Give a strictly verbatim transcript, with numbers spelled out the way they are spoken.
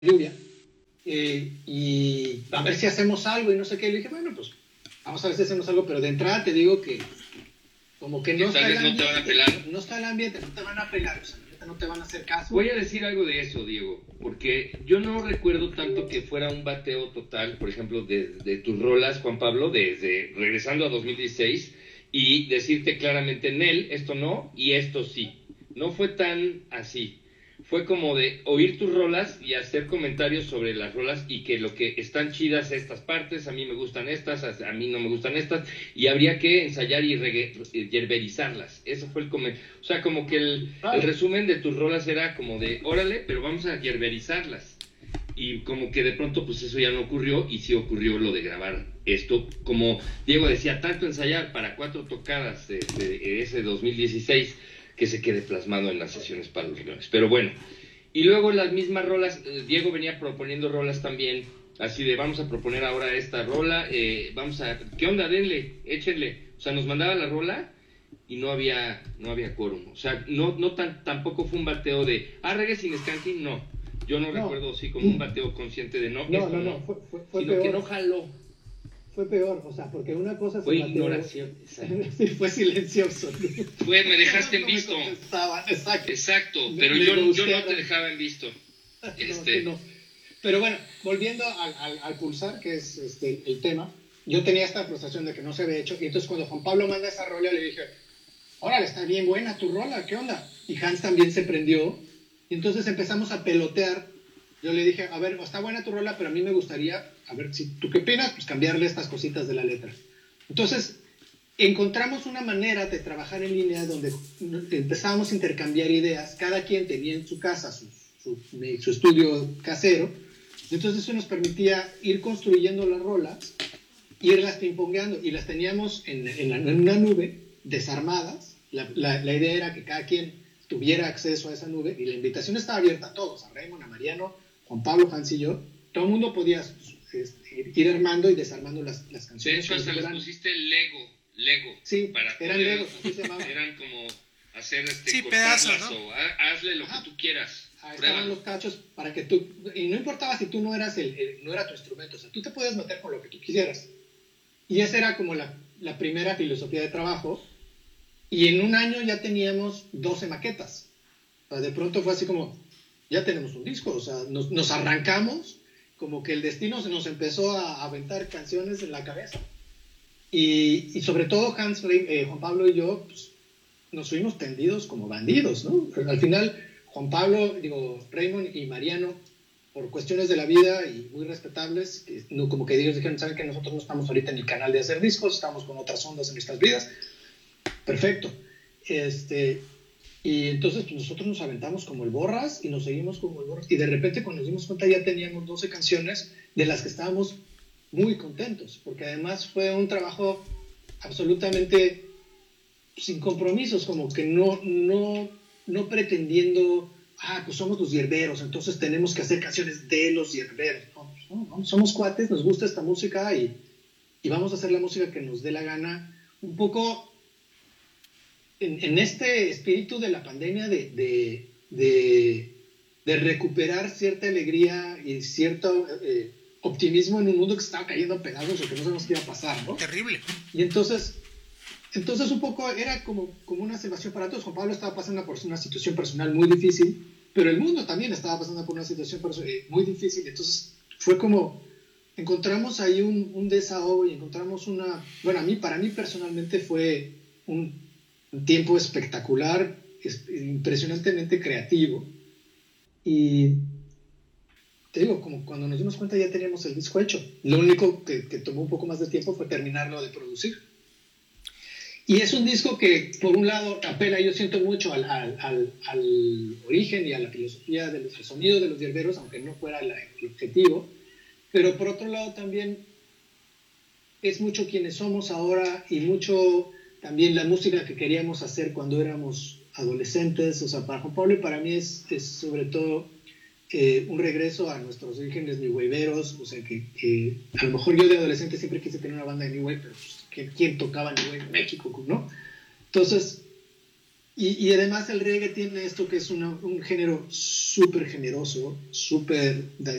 lluvia, eh, y a ver si hacemos algo y no sé qué. Le dije, bueno, pues vamos a ver si hacemos algo, pero de entrada te digo que como que no está, el ambiente, no te van a pelar. no está el ambiente, no te van a pelar, o sea, no te van a hacer caso. Voy a decir algo de eso, Diego, porque yo no recuerdo tanto que fuera un bateo total, por ejemplo, de, de tus rolas, Juan Pablo, desde regresando a dos mil dieciséis, y decirte claramente, Nel, esto no, y esto sí. No fue tan así. Fue como de oír tus rolas y hacer comentarios sobre las rolas y que lo que están chidas estas partes, a mí me gustan estas, a mí no me gustan estas, y habría que ensayar y yerberizarlas. Eso fue el comentario. O sea, como que el, el resumen de tus rolas era como de, órale, pero vamos a yerberizarlas. Y como que de pronto pues eso ya no ocurrió, y sí ocurrió lo de grabar esto. Como Diego decía, tanto ensayar para cuatro tocadas de, de, de ese dos mil dieciséis, que se quede plasmado en las sesiones para los leones. Pero bueno, y luego las mismas rolas, eh, Diego venía proponiendo rolas también, así de vamos a proponer ahora esta rola, eh, vamos a, ¿qué onda? Denle, échenle. O sea, nos mandaba la rola y no había no había quórum. O sea, no no tan tampoco fue un bateo de, ah, reggae sin skanking, no. Yo no, no recuerdo así como un bateo consciente de no, no, esto no, no, no, fue, fue, fue sino peor. que no jaló. Fue peor, o sea, porque una cosa fue se ignoración. Sí, fue silencio absoluto. Fue, me dejaste en no visto. Exacto. Exacto, pero me, yo, me yo no te dejaba en visto. Este... No, no. Pero bueno, volviendo al, al, al pulsar, que es este, el tema, yo tenía esta frustración de que no se había hecho, y entonces cuando Juan Pablo manda esa rola, le dije, órale, está bien buena tu rola, ¿qué onda? Y Hans también se prendió, y entonces empezamos a pelotear. Yo le dije, a ver, está buena tu rola, pero a mí me gustaría, a ver, si tú qué opinas, pues cambiarle estas cositas de la letra. Entonces, encontramos una manera de trabajar en línea donde empezábamos a intercambiar ideas, cada quien tenía en su casa su, su, su estudio casero, entonces eso nos permitía ir construyendo las rolas, irlas pimpongueando, y las teníamos en, en, la, en una nube, desarmadas. La, la, la idea era que cada quien tuviera acceso a esa nube, y la invitación estaba abierta a todos, a Raymond, a Mariano, Juan Pablo, Hans y yo. Todo el mundo podía este, ir armando y desarmando las, las canciones. De hecho, hasta les pusiste Lego, Lego. Sí, para eran poder, Legos, así se llamaban. Eran como hacer este, sí, pedazos, ¿no? o hazle lo Ajá. que tú quieras. Ahí estaban los cachos para que tú, y no importaba si tú no eras el, el, no era tu instrumento, o sea, tú te podías meter con lo que tú quisieras. Y esa era como la, la primera filosofía de trabajo. Y en un año ya teníamos doce maquetas. O sea, de pronto fue así como, ya tenemos un disco, o sea, nos, nos arrancamos, como que el destino se nos empezó a aventar canciones en la cabeza. Y, y sobre todo Hans, eh, Juan Pablo y yo, pues, nos fuimos tendidos como bandidos, ¿no? Al final, Juan Pablo, digo, Raymond y Mariano, por cuestiones de la vida y muy respetables, que, no, como que ellos dijeron, saben que nosotros no estamos ahorita en el canal de hacer discos, estamos con otras ondas en nuestras vidas. Perfecto. Este, y entonces pues, nosotros nos aventamos como el borras y nos seguimos como el borras. Y de repente cuando nos dimos cuenta ya teníamos doce canciones de las que estábamos muy contentos, porque además fue un trabajo absolutamente sin compromisos, como que no, no, no pretendiendo, ah, pues somos los hierberos, entonces tenemos que hacer canciones de los hierberos. No, no, no, somos cuates, nos gusta esta música y, y vamos a hacer la música que nos dé la gana, un poco en, en este espíritu de la pandemia de, de, de, de recuperar cierta alegría y cierto eh, optimismo en un mundo que estaba cayendo a pedazos o que no sabemos qué iba a pasar, ¿no? Terrible. Y entonces, entonces un poco era como, como una salvación para todos. Juan Pablo estaba pasando por una situación personal muy difícil, pero el mundo también estaba pasando por una situación muy difícil. Entonces fue como, encontramos ahí un, un desahogo y encontramos una, bueno, a mí, para mí personalmente fue un, un tiempo espectacular, es, impresionantemente creativo. Y te digo, como cuando nos dimos cuenta ya teníamos el disco hecho. Lo único que, que tomó un poco más de tiempo fue terminarlo de producir. Y es un disco que, por un lado, apela, yo siento mucho al, al, al, al origen y a la filosofía del sonido de los hierberos, aunque no fuera el, el objetivo. Pero por otro lado también es mucho quienes somos ahora y mucho también la música que queríamos hacer cuando éramos adolescentes. O sea, para Juan Pablo y para mí es, es sobre todo eh, un regreso a nuestros orígenes new waveros. O sea, que, que a lo mejor yo de adolescente siempre quise tener una banda de new wave, pero pues, ¿quién tocaba new wave en México, no? Entonces, Y, y además el reggae tiene esto que es una, un género súper generoso, súper